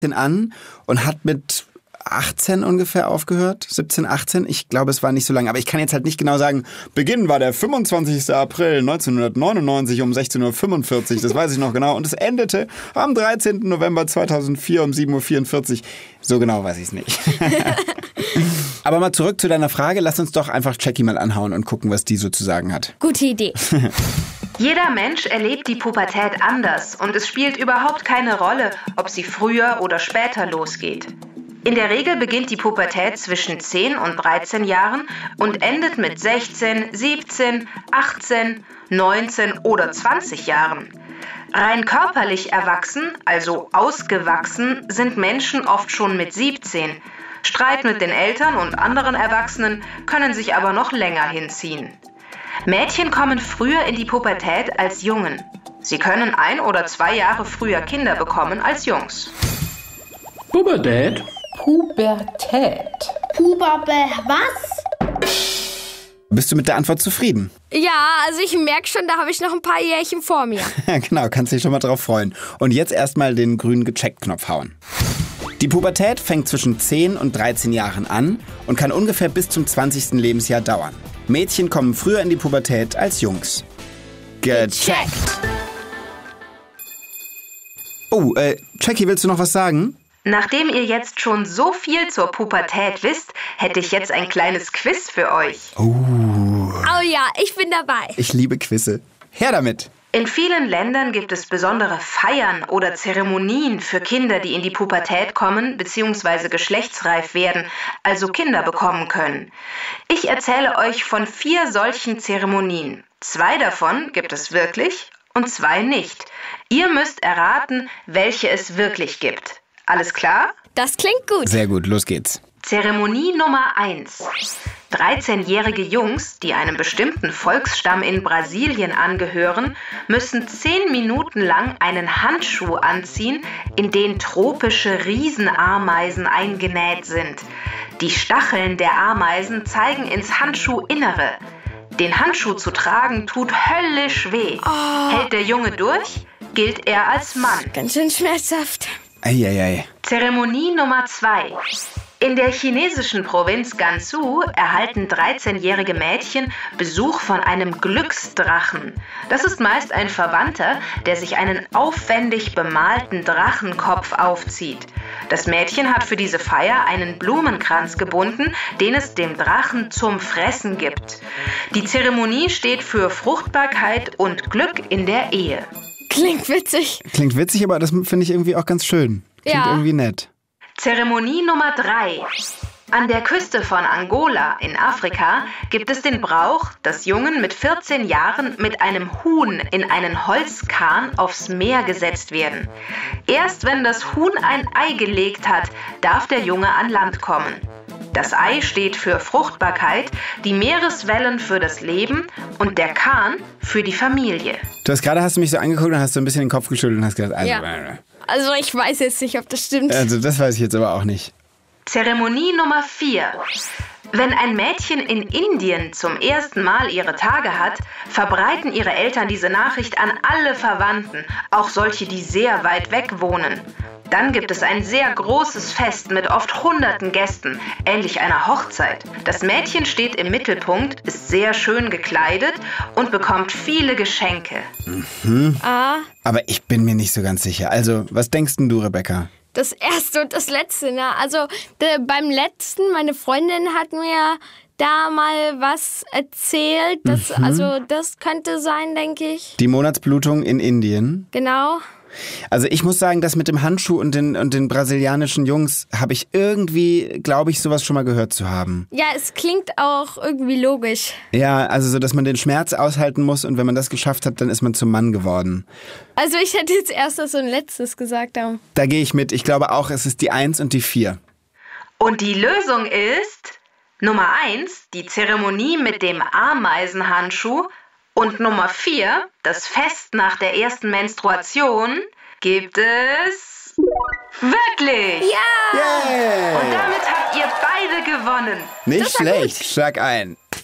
an und hat mit 18 ungefähr aufgehört, 17, 18. Ich glaube, es war nicht so lange, aber ich kann jetzt halt nicht genau sagen, Beginn war der 25. April 1999 um 16.45 Uhr, das weiß ich noch genau. Und es endete am 13. November 2004 um 7.44 Uhr. So genau weiß ich es nicht. Aber mal zurück zu deiner Frage, lass uns doch einfach Jackie mal anhauen und gucken, was die so zu sagen hat. Gute Idee. Jeder Mensch erlebt die Pubertät anders und es spielt überhaupt keine Rolle, ob sie früher oder später losgeht. In der Regel beginnt die Pubertät zwischen 10 und 13 Jahren und endet mit 16, 17, 18, 19 oder 20 Jahren. Rein körperlich erwachsen, also ausgewachsen, sind Menschen oft schon mit 17. Streit mit den Eltern und anderen Erwachsenen können sich aber noch länger hinziehen. Mädchen kommen früher in die Pubertät als Jungen. Sie können 1 oder 2 Jahre früher Kinder bekommen als Jungs. Pubertät? Was? Bist du mit der Antwort zufrieden? Ja, also ich merke schon, da habe ich noch ein paar Jährchen vor mir. Genau, kannst dich schon mal drauf freuen. Und jetzt erstmal den grünen Gecheckt-Knopf hauen. Die Pubertät fängt zwischen 10 und 13 Jahren an und kann ungefähr bis zum 20. Lebensjahr dauern. Mädchen kommen früher in die Pubertät als Jungs. Gecheckt! Oh, Jackie, willst du noch was sagen? Nachdem ihr jetzt schon so viel zur Pubertät wisst, hätte ich jetzt ein kleines Quiz für euch. Oh ja, ich bin dabei. Ich liebe Quizze. Her damit! In vielen Ländern gibt es besondere Feiern oder Zeremonien für Kinder, die in die Pubertät kommen bzw. geschlechtsreif werden, also Kinder bekommen können. Ich erzähle euch von 4 solchen Zeremonien. 2 davon gibt es wirklich und 2 nicht. Ihr müsst erraten, welche es wirklich gibt. Alles klar? Das klingt gut. Sehr gut, los geht's. Zeremonie Nummer 1. 13-jährige Jungs, die einem bestimmten Volksstamm in Brasilien angehören, müssen 10 Minuten lang einen Handschuh anziehen, in den tropische Riesenameisen eingenäht sind. Die Stacheln der Ameisen zeigen ins Handschuhinnere. Den Handschuh zu tragen tut höllisch weh. Hält der Junge durch, gilt er als Mann. Ganz schön schmerzhaft. Eieiei. Zeremonie Nummer 2. In der chinesischen Provinz Gansu erhalten 13-jährige Mädchen Besuch von einem Glücksdrachen. Das ist meist ein Verwandter, der sich einen aufwendig bemalten Drachenkopf aufzieht. Das Mädchen hat für diese Feier einen Blumenkranz gebunden, den es dem Drachen zum Fressen gibt. Die Zeremonie steht für Fruchtbarkeit und Glück in der Ehe. Klingt witzig. Klingt witzig, aber das finde ich irgendwie auch ganz schön. Klingt irgendwie nett. Zeremonie Nummer 3. An der Küste von Angola in Afrika gibt es den Brauch, dass Jungen mit 14 Jahren mit einem Huhn in einen Holzkahn aufs Meer gesetzt werden. Erst wenn das Huhn ein Ei gelegt hat, darf der Junge an Land kommen. Das Ei steht für Fruchtbarkeit, die Meereswellen für das Leben und der Kahn für die Familie. Hast du mich so angeguckt und hast so ein bisschen den Kopf geschüttelt und hast gesagt, Also ich weiß jetzt nicht, ob das stimmt. Also das weiß ich jetzt aber auch nicht. Zeremonie Nummer 4. Wenn ein Mädchen in Indien zum ersten Mal ihre Tage hat, verbreiten ihre Eltern diese Nachricht an alle Verwandten, auch solche, die sehr weit weg wohnen. Dann gibt es ein sehr großes Fest mit oft hunderten Gästen, ähnlich einer Hochzeit. Das Mädchen steht im Mittelpunkt, ist sehr schön gekleidet und bekommt viele Geschenke. Aber ich bin mir nicht so ganz sicher. Also, was denkst denn du, Rebecca? Das erste und das letzte, ne? Also beim letzten, meine Freundin hat mir da mal was erzählt. Also das könnte sein, denke ich. Die Monatsblutung in Indien. Genau. Also ich muss sagen, das mit dem Handschuh und den brasilianischen Jungs habe ich irgendwie, glaube ich, sowas schon mal gehört zu haben. Ja, es klingt auch irgendwie logisch. Ja, also so, dass man den Schmerz aushalten muss und wenn man das geschafft hat, dann ist man zum Mann geworden. Also ich hätte jetzt erst das so ein letztes gesagt. Da gehe ich mit. Ich glaube auch, es ist die 1 und die 4. Und die Lösung ist Nummer 1, die Zeremonie mit dem Ameisenhandschuh. Und Nummer 4, das Fest nach der ersten Menstruation, gibt es wirklich. Ja! Yeah. Und damit habt ihr beide gewonnen. Nicht schlecht, schlag ein.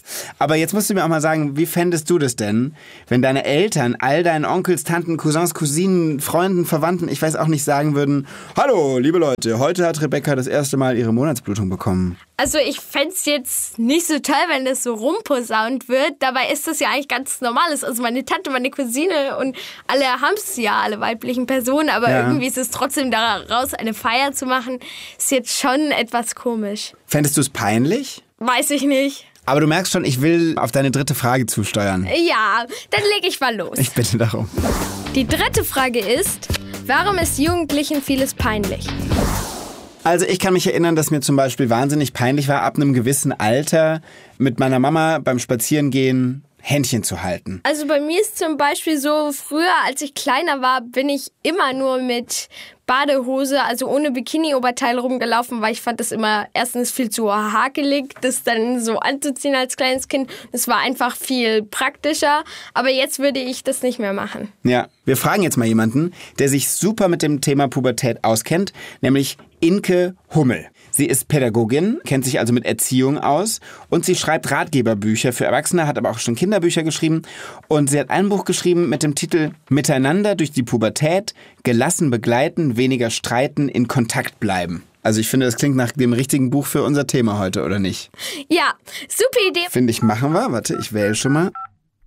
Aber jetzt musst du mir auch mal sagen, wie fändest du das denn, wenn deine Eltern all deinen Onkels, Tanten, Cousins, Cousinen, Freunden, Verwandten, ich weiß auch nicht, sagen würden, hallo, liebe Leute, heute hat Rebecca das erste Mal ihre Monatsblutung bekommen. Also ich fände es jetzt nicht so toll, wenn das so rumposaunt wird. Dabei ist das ja eigentlich ganz Normales. Also meine Tante, meine Cousine und alle haben es ja, alle weiblichen Personen. Aber irgendwie ist es trotzdem daraus eine Feier zu machen, ist jetzt schon etwas komisch. Fändest du es peinlich? Weiß ich nicht. Aber du merkst schon, ich will auf deine dritte Frage zusteuern. Ja, dann lege ich mal los. Ich bitte darum. Die dritte Frage ist, warum ist Jugendlichen vieles peinlich? Also ich kann mich erinnern, dass mir zum Beispiel wahnsinnig peinlich war, ab einem gewissen Alter mit meiner Mama beim Spazierengehen Händchen zu halten. Also bei mir ist zum Beispiel so, früher, als ich kleiner war, bin ich immer nur mit Badehose, also ohne Bikini-Oberteil rumgelaufen, weil ich fand das immer erstens viel zu hakelig, das dann so anzuziehen als kleines Kind. Das war einfach viel praktischer, aber jetzt würde ich das nicht mehr machen. Ja, wir fragen jetzt mal jemanden, der sich super mit dem Thema Pubertät auskennt, nämlich Inke Hummel. Sie ist Pädagogin, kennt sich also mit Erziehung aus und sie schreibt Ratgeberbücher für Erwachsene, hat aber auch schon Kinderbücher geschrieben und sie hat ein Buch geschrieben mit dem Titel Miteinander durch die Pubertät, gelassen begleiten, weniger streiten, in Kontakt bleiben. Also ich finde, das klingt nach dem richtigen Buch für unser Thema heute, oder nicht? Ja, super Idee. Finde ich, machen wir. Warte, ich wähle schon mal.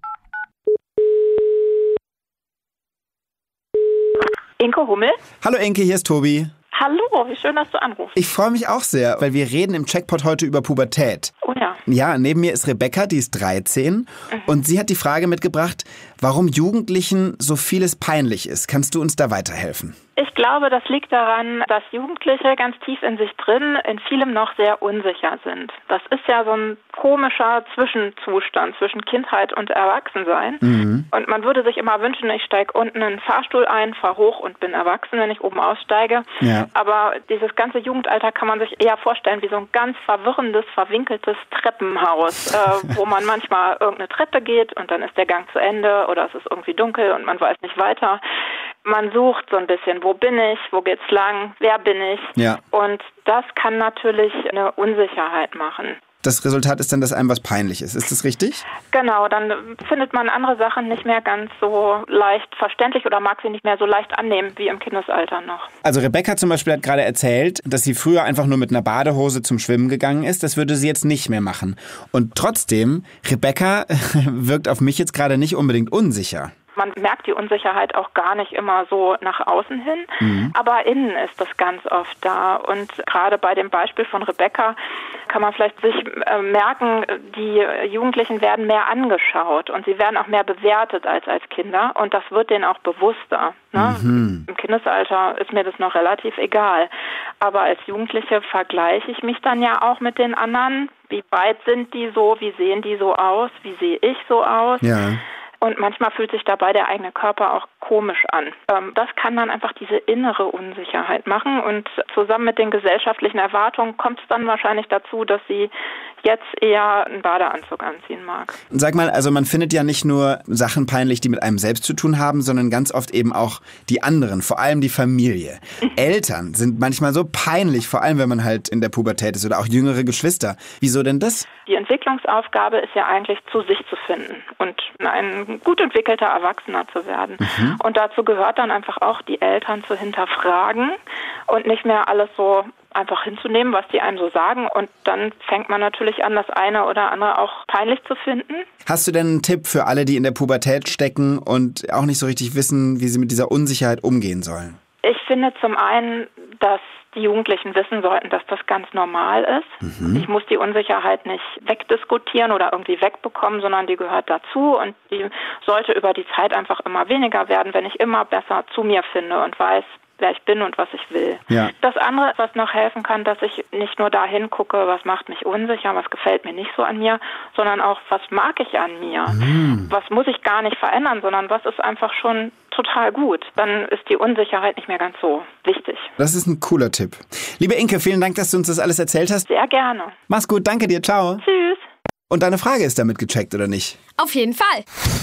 Inke Hummel. Hallo Inke, hier ist Tobi. Hallo, wie schön, dass du anrufst. Ich freue mich auch sehr, weil wir reden im Checkpot heute über Pubertät. Oh ja. Ja, neben mir ist Rebecca, die ist 13 und sie hat die Frage mitgebracht, warum Jugendlichen so vieles peinlich ist. Kannst du uns da weiterhelfen? Ich glaube, das liegt daran, dass Jugendliche ganz tief in sich drin in vielem noch sehr unsicher sind. Das ist ja so ein komischer Zwischenzustand zwischen Kindheit und Erwachsensein. Und man würde sich immer wünschen, ich steige unten in einen Fahrstuhl ein, fahre hoch und bin erwachsen, wenn ich oben aussteige. Ja. Aber dieses ganze Jugendalter kann man sich eher vorstellen wie so ein ganz verwirrendes, verwinkeltes Treppenhaus, wo man manchmal irgendeine Treppe geht und dann ist der Gang zu Ende oder es ist irgendwie dunkel und man weiß nicht weiter. Man sucht so ein bisschen, wo bin ich, wo geht's lang, wer bin ich? Ja. Und das kann natürlich eine Unsicherheit machen. Das Resultat ist dann, dass einem was peinlich ist. Ist das richtig? Genau, dann findet man andere Sachen nicht mehr ganz so leicht verständlich oder mag sie nicht mehr so leicht annehmen wie im Kindesalter noch. Also Rebecca zum Beispiel hat gerade erzählt, dass sie früher einfach nur mit einer Badehose zum Schwimmen gegangen ist. Das würde sie jetzt nicht mehr machen. Und trotzdem, Rebecca wirkt auf mich jetzt gerade nicht unbedingt unsicher. Man merkt die Unsicherheit auch gar nicht immer so nach außen hin, aber innen ist das ganz oft da. Und gerade bei dem Beispiel von Rebecca kann man vielleicht sich merken, die Jugendlichen werden mehr angeschaut und sie werden auch mehr bewertet als Kinder und das wird denen auch bewusster. Ne? Im Kindesalter ist mir das noch relativ egal, aber als Jugendliche vergleiche ich mich dann ja auch mit den anderen. Wie weit sind die so? Wie sehen die so aus? Wie sehe ich so aus? Ja. Und manchmal fühlt sich dabei der eigene Körper auch komisch an. Das kann dann einfach diese innere Unsicherheit machen und zusammen mit den gesellschaftlichen Erwartungen kommt es dann wahrscheinlich dazu, dass sie jetzt eher einen Badeanzug anziehen mag. Sag mal, also man findet ja nicht nur Sachen peinlich, die mit einem selbst zu tun haben, sondern ganz oft eben auch die anderen, vor allem die Familie. Eltern sind manchmal so peinlich, vor allem wenn man halt in der Pubertät ist oder auch jüngere Geschwister. Wieso denn das? Die Entwicklungsaufgabe ist ja eigentlich, zu sich zu finden und ein gut entwickelter Erwachsener zu werden. Und dazu gehört dann einfach auch, die Eltern zu hinterfragen und nicht mehr alles so einfach hinzunehmen, was die einem so sagen. Und dann fängt man natürlich an, das eine oder andere auch peinlich zu finden. Hast du denn einen Tipp für alle, die in der Pubertät stecken und auch nicht so richtig wissen, wie sie mit dieser Unsicherheit umgehen sollen? Ich finde zum einen, dass die Jugendlichen wissen sollten, dass das ganz normal ist. Ich muss die Unsicherheit nicht wegdiskutieren oder irgendwie wegbekommen, sondern die gehört dazu und die sollte über die Zeit einfach immer weniger werden, wenn ich immer besser zu mir finde und weiß, wer ich bin und was ich will. Ja. Das andere, was noch helfen kann, dass ich nicht nur dahin gucke, was macht mich unsicher, was gefällt mir nicht so an mir, sondern auch, was mag ich an mir? Was muss ich gar nicht verändern, sondern was ist einfach schon total gut. Dann ist die Unsicherheit nicht mehr ganz so wichtig. Das ist ein cooler Tipp. Liebe Inke, vielen Dank, dass du uns das alles erzählt hast. Sehr gerne. Mach's gut, danke dir, ciao. Tschüss. Und deine Frage ist damit gecheckt, oder nicht? Auf jeden Fall.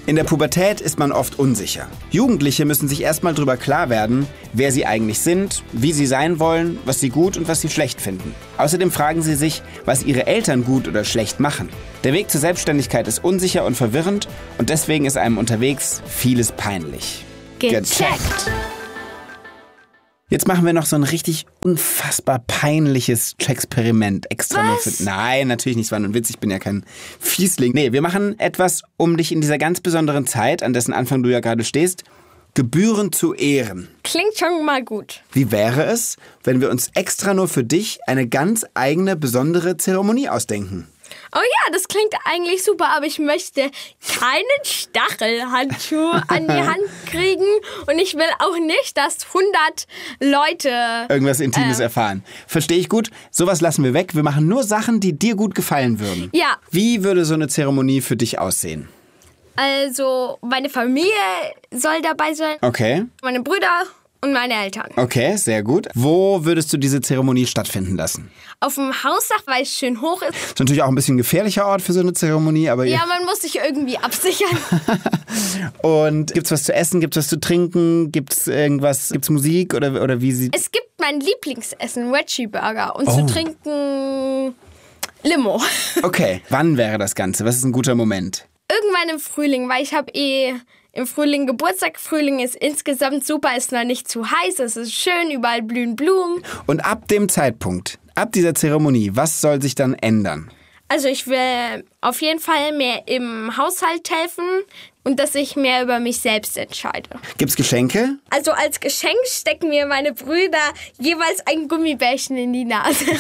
In der Pubertät ist man oft unsicher. Jugendliche müssen sich erstmal darüber klar werden, wer sie eigentlich sind, wie sie sein wollen, was sie gut und was sie schlecht finden. Außerdem fragen sie sich, was ihre Eltern gut oder schlecht machen. Der Weg zur Selbstständigkeit ist unsicher und verwirrend und deswegen ist einem unterwegs vieles peinlich. Gecheckt. Jetzt machen wir noch so ein richtig unfassbar peinliches Checksperiment. Extra nur für... Nein, natürlich nicht, es war nur ein Witz, ich bin ja kein Fiesling. Nee, wir machen etwas, um dich in dieser ganz besonderen Zeit, an dessen Anfang du ja gerade stehst, gebührend zu ehren. Klingt schon mal gut. Wie wäre es, wenn wir uns extra nur für dich eine ganz eigene, besondere Zeremonie ausdenken? Oh ja, das klingt eigentlich super, aber ich möchte keinen Stachelhandschuh an die Hand kriegen und ich will auch nicht, dass 100 Leute irgendwas Intimes erfahren. Verstehe ich gut. Sowas lassen wir weg. Wir machen nur Sachen, die dir gut gefallen würden. Ja. Wie würde so eine Zeremonie für dich aussehen? Also, meine Familie soll dabei sein. Okay. Meine Brüder und meine Eltern. Okay, sehr gut. Wo würdest du diese Zeremonie stattfinden lassen? Auf dem Hausdach, weil es schön hoch ist. Ist natürlich auch ein bisschen ein gefährlicher Ort für so eine Zeremonie, aber... Ja, man muss sich irgendwie absichern. Und gibt's was zu essen, gibt's was zu trinken, gibt's irgendwas, gibt's Musik oder wie sieht... Es gibt mein Lieblingsessen, Veggie Burger und zu trinken Limo. Okay, wann wäre das Ganze? Was ist ein guter Moment? Irgendwann im Frühling, weil ich habe im Frühling Geburtstag. Frühling ist insgesamt super, ist noch nicht zu heiß, es ist schön, überall blühen Blumen. Und ab dem Zeitpunkt, ab dieser Zeremonie, was soll sich dann ändern? Also ich will auf jeden Fall mehr im Haushalt helfen und dass ich mehr über mich selbst entscheide. Gibt's Geschenke? Also als Geschenk stecken mir meine Brüder jeweils ein Gummibärchen in die Nase. Soll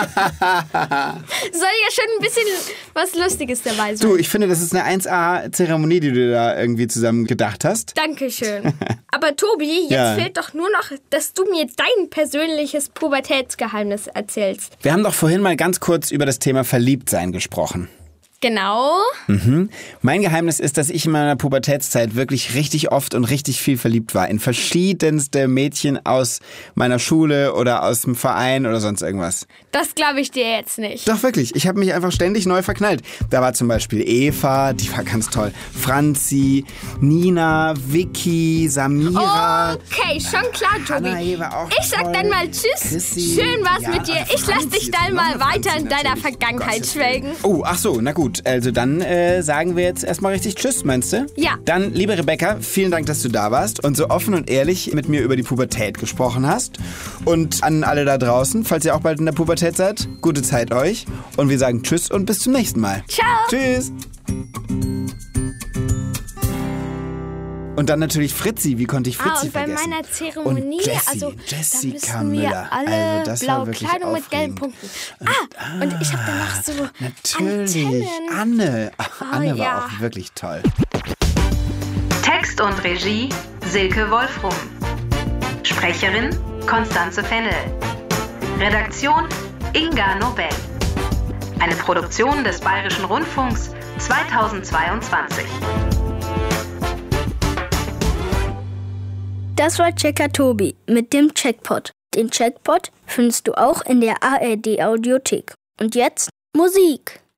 ja schon ein bisschen was Lustiges dabei sein. Du, ich finde, das ist eine 1A-Zeremonie, die du da irgendwie zusammen gedacht hast. Dankeschön. Aber Tobi, jetzt fehlt doch nur noch, dass du mir dein persönliches Pubertätsgeheimnis erzählst. Wir haben doch vorhin mal ganz kurz über das Thema Verliebtsein gesprochen. Genau. Mein Geheimnis ist, dass ich in meiner Pubertätszeit wirklich richtig oft und richtig viel verliebt war. In verschiedenste Mädchen aus meiner Schule oder aus dem Verein oder sonst irgendwas. Das glaube ich dir jetzt nicht. Doch, wirklich. Ich habe mich einfach ständig neu verknallt. Da war zum Beispiel Eva, die war ganz toll. Franzi, Nina, Vicky, Samira. Okay, schon klar, Tobi. Anna war auch ich sag toll. dann mal Tschüss. Chrissy. Schön war's Ja, mit dir. Ich lass Franzi dich ist dann noch mal eine weiter Franzi in deiner natürlich. Vergangenheit Gottes Willen. schwelgen. Oh, ach so, na gut. Also dann sagen wir jetzt erstmal richtig Tschüss, meinst du? Ja. Dann, liebe Rebecca, vielen Dank, dass du da warst und so offen und ehrlich mit mir über die Pubertät gesprochen hast. Und an alle da draußen, falls ihr auch bald in der Pubertät seid, gute Zeit euch. Und wir sagen Tschüss und bis zum nächsten Mal. Ciao. Tschüss. Und dann natürlich Fritzi. Wie konnte ich Fritzi und bei vergessen? meiner Zeremonie, und Jessie, also Jessica da müssen wir Müller. alle Also das war blaue wirklich Kleidung mit gelben aufregend. Punkten. Und ich habe danach so Natürlich. Antennen. Anne. Ach, Anne war ja. auch wirklich toll. Text und Regie Silke Wolfrum. Sprecherin Konstanze Fennel. Redaktion Inga Nobel. Eine Produktion des Bayerischen Rundfunks 2022. Das war Checker Tobi mit dem Checkpot. Den Checkpot findest du auch in der ARD Audiothek. Und jetzt Musik.